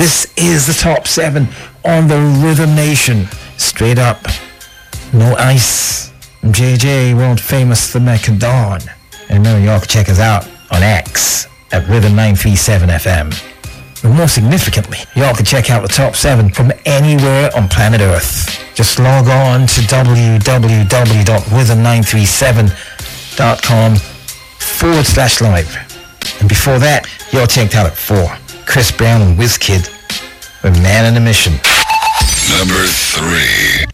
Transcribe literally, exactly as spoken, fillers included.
This is the top seven on the Rhythm Nation. Straight up. No ice. J J, world famous The Mecca Dawn. And remember, you all can check us out on X at Rhythm nine three seven F M. But more significantly, you all can check out the top seven from anywhere on planet Earth. Just log on to w w w dot rhythm nine three seven dot com forward slash live. And before that, you all checked out at four. Chris Brown and WizKid with Man on a Mission. Number three.